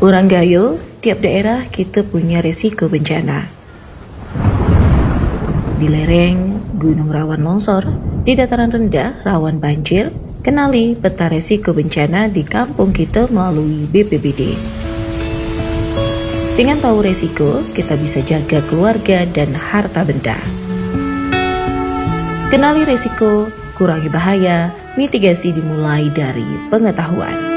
Orang Gayo, tiap daerah kita punya resiko bencana. Di lereng, gunung rawan longsor, di dataran rendah, rawan banjir. Kenali peta resiko bencana di kampung kita melalui BPBD. Dengan tahu resiko, kita bisa jaga keluarga dan harta benda. Kenali resiko, kurangi bahaya, mitigasi dimulai dari pengetahuan.